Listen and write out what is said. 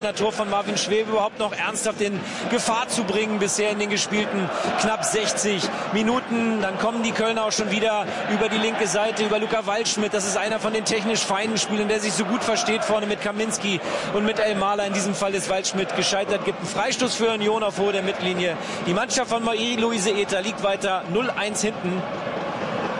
Tor von Marvin Schwebe überhaupt noch ernsthaft in Gefahr zu bringen, bisher in den gespielten knapp 60 Minuten. Dann kommen die Kölner auch schon wieder über die linke Seite, über Luca Waldschmidt. Das ist einer von den technisch feinen Spielern, der sich so gut versteht vorne mit Kaminski und mit Elmaler. In diesem Fall ist Waldschmidt gescheitert, gibt einen Freistoß für Union auf Hohe der Mittellinie. Die Mannschaft von Marie-Louise Ether liegt weiter 0-1 hinten.